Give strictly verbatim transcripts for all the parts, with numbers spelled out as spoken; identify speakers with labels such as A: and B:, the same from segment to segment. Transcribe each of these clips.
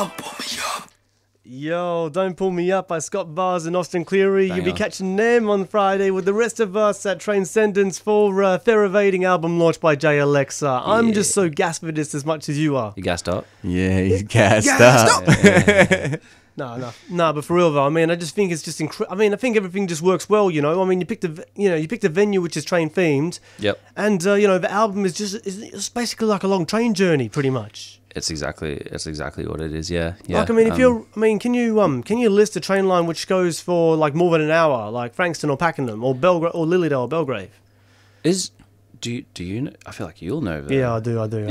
A: Don't pull me up.
B: Yo, Don't Pull Me Up by Scott Bars and Austin Cleary.
C: Bang
B: You'll be
C: on.
B: catching them on Friday with the rest of us at Transcendence for uh, Theravading album launch by Jay Alexa. I'm
C: Yeah.
B: just so gassed for this as much as you are.
C: You gassed up?
D: Yeah, he's gassed
A: Gassed
D: up.
A: up.
B: No, no, no, but for real though, I mean, I just think it's just incredible. I mean, I think everything just works well, you know. I mean, you picked a, v- you know, you picked a venue which is train themed,
C: Yep.
B: and uh, you know, the album is just is it's basically like a long train journey, pretty much.
C: It's exactly it's exactly what it is. Yeah. Yeah.
B: Like, I mean, if
C: Um,
B: you're, I mean, can you um, can you list a train line which goes for like more than an hour, like Frankston or Pakenham or Belgrave or Lilydale or Belgrave?
C: is do you, do you? Know, I feel like you'll know. That.
B: Yeah, I do, I do. I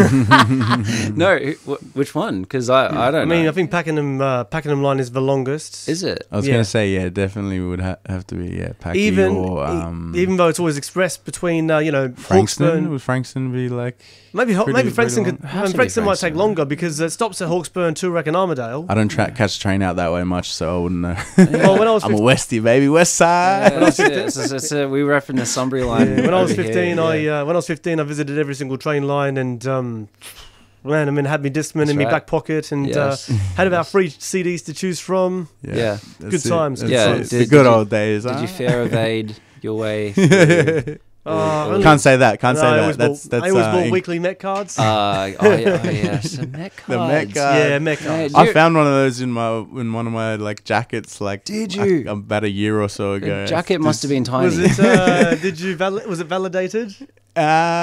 C: Yeah. No, wh- which one? Because I I
B: I
C: don't
B: mean,
C: know.
B: I think Pakenham uh, Pakenham line is the longest.
C: Is it?
D: I was
B: Yeah.
D: gonna say, yeah, definitely would ha- have to be, yeah, Packy
B: even
D: or
B: e-
D: um,
B: even though it's always expressed between uh, you know
D: Frankston.
B: Hawksburn.
D: Would Frankston be like?
B: Maybe Ho-
D: pretty-
B: maybe
D: pretty
B: Frankston
D: long?
B: could,
C: Has
B: um,
C: to be
B: Frankston might take
C: Frankston.
B: longer because it stops at Hawksburn, Toorak, and Armadale.
D: I don't tra- catch the train out that way much, so I wouldn't know.
B: Well, when I was
D: I'm a
B: fifteen,
D: Westie, baby, West Side.
C: Yeah, that's it. It's, it's, it's, uh, we were up in the Sunbury line.
B: yeah, when I was
C: over here,
B: fifteen, I
C: yeah.
B: uh, when I was fifteen, I visited every single train line and. Um, Man, I mean, had me Discman
C: That's
B: in my
C: right.
B: back pocket and
C: Yes.
B: uh, had about three C Ds to choose from.
C: Yeah.
D: that's
B: Good times,
D: That's
B: good
C: Yeah,
D: it.
B: times.
D: the
C: did-
D: good
C: did you-
D: old days.
C: Did
D: huh?
C: you fair evade your way? through-
B: Uh,
C: or-
B: only-
D: Can't say that. Can't
B: No,
D: say
B: I
D: that.
B: always
D: That's
B: bought,
D: that's
B: I always
D: uh,
B: bought
D: in-
B: weekly Met cards.
C: Uh, oh, yeah, oh yes, the Met
D: The Met
C: cards.
D: card.
B: yeah, Met
C: Yeah,
B: cards.
C: do
D: I
C: you-
D: found one of those in my in one of my like jackets. Like,
C: Did
D: a-
C: you?
D: about a year or so
C: The
D: ago.
C: jacket must have been tiny.
B: Was it? Uh, did you? Val- was it validated?
D: Uh,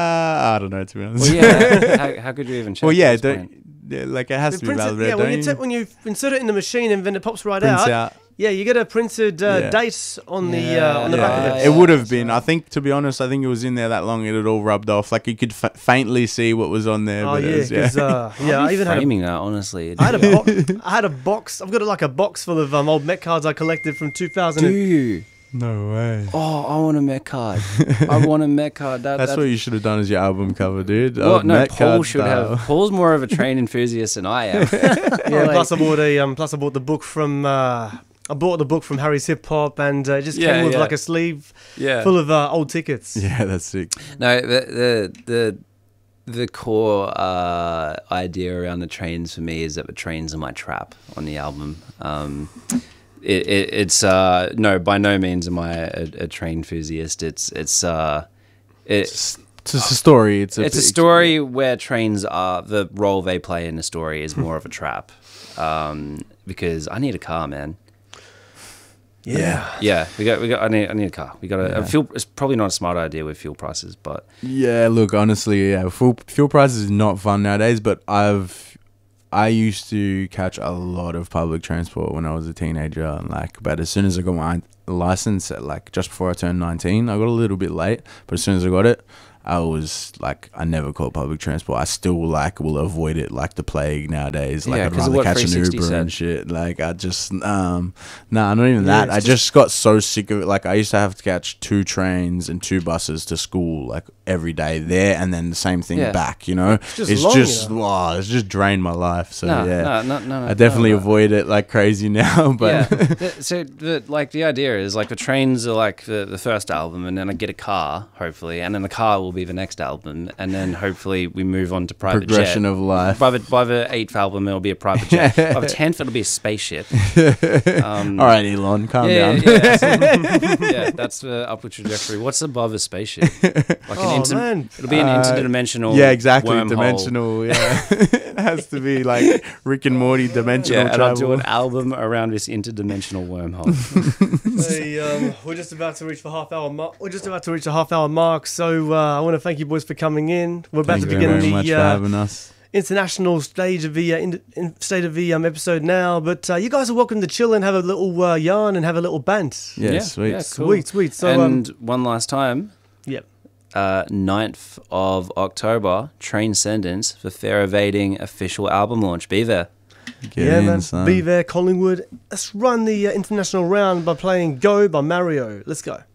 D: I don't know, to be honest.
C: Well, yeah. how, how could you even check?
D: well, yeah,
C: at this point?
D: don't, yeah, like it has to be
B: printed-
D: validated.
B: yeah, when
D: don't
B: you,
D: you?
B: t- when you insert it in the machine and then it pops right
D: Prints
B: out,
D: out.
B: Yeah, you get a printed uh,
D: Yeah.
B: date on the
C: Yeah,
B: uh, on the
D: Yeah,
B: back of
C: yeah,
B: it.
D: it would have
C: that's
D: been.
C: right.
D: I think, to be honest, I think it was in there that long. It had all rubbed off. Like you could fa- faintly see what was on there.
B: Oh
D: but it
B: yeah,
D: was-
B: because uh, yeah,
C: I'll
B: I
C: be
B: even had a,
C: framing that honestly.
B: I had a bo- I had a box. I've got like a box full of um, old Met cards I collected from two thousand.
C: Do
B: And,
C: you?
D: no way.
C: Oh, I want a Met card. I want a Met card. That,
D: That's
C: that,
D: what you should have done as your album cover, dude.
C: Well,
D: Old
C: no,
D: Met
C: Paul
D: card
C: should
D: style.
C: have. Paul's more of a train enthusiast than I am.
B: yeah,
C: Like-
B: plus I bought a um, plus I bought the book from uh, I bought the book from Harry's Hip Hop and uh, it just
C: Yeah,
B: came with
C: yeah.
B: like a sleeve
C: yeah.
B: full of uh, old tickets.
D: Yeah, that's sick.
C: No, the the the the core uh, idea around the trains for me is that the trains are my trap on the album. Um, it, it, it's uh, no, by no means am I a, a train enthusiast. It's it's uh, it,
D: It's, it's just a story. It's a,
C: it's a story where trains are the role they play in the story is more of a trap. Um, because I need a car, man.
B: Yeah.
C: Yeah, we got we got. I need I need a car. We got a,
D: Yeah.
C: a fuel. It's probably not a smart idea with fuel prices, but
D: Yeah, look, honestly, yeah, fuel fuel prices is not fun nowadays. But I've I used to catch a lot of public transport when I was a teenager, and like, but as soon as I got my license, at like just before I turned nineteen, I got a little bit late, but as soon as I got it, I was like, I never call public transport. I still like will avoid it like the plague nowadays. Like
C: Yeah,
D: I'd
C: 'cause of
D: rather
C: what
D: catch an
C: three sixty
D: Uber
C: said.
D: and shit. Like I just um nah, not even
B: Yeah,
D: that.
B: it's
D: I just got so sick of it. Like I used to have to catch two trains and two buses to school like every day there, and then the same thing
C: Yeah.
D: back. You know,
B: It's just
D: it's
B: long,
D: just
B: you know.
D: wow, it's just drained my life. So
C: no,
D: yeah,
C: no, no, no, no.
D: I definitely
C: no, no.
D: avoid it like crazy now. But
C: yeah. The- so the, like the idea is like the trains are like the, the first album, and then I get a car hopefully, and then the car will be the next album, and then hopefully we move on to private
D: progression
C: jet.
D: of life.
C: By the by the eighth album, it'll be a private jet. By the tenth, it'll be a spaceship. Um,
D: All right, Elon, calm
C: yeah,
D: down.
C: yeah, yeah. Yeah, that's the upward trajectory. What's above a spaceship? Like
B: Oh,
C: inter-
B: man.
C: it'll be an
D: Uh,
C: interdimensional.
D: Yeah, exactly.
C: wormhole.
D: Dimensional. Yeah, it has to be like Rick and Morty dimensional
C: Yeah, and I'll do
D: travel.
C: an album around this interdimensional wormhole.
B: Hey, um, we're just about to reach the half hour mark. We're just about to reach the half hour mark. So uh, I want to thank you boys for coming in. We're about
D: Thank
B: to
D: you
B: begin
D: very much
B: the
D: for
B: uh,
D: having us.
B: international stage of the uh, in, in state of the um, episode now. But uh, you guys are welcome to chill and have a little uh, yarn and have a little bant.
D: Yeah,
C: Yeah,
D: sweet.
C: yeah, cool.
B: Sweet, sweet. So um,
C: and one last time,
B: yep.
C: uh, ninth of October, Transcendence for Theravading official album launch. Be there.
D: Get
B: yeah,
D: in,
B: man.
D: son.
B: Be there, Collingwood. Let's run the uh, international round by playing Go by Mario. Let's go.